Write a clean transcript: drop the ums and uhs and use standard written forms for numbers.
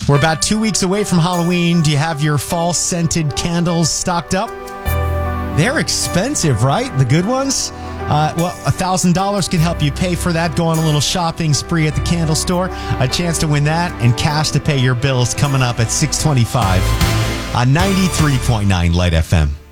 We're about 2 weeks away from Halloween. Do you have your fall scented candles stocked up? They're expensive, right? The good ones? Well, $1,000 can help you pay for that. Go on a little shopping spree at the candle store. A chance to win that and cash to pay your bills coming up at 6:25 on 93.9 Light FM.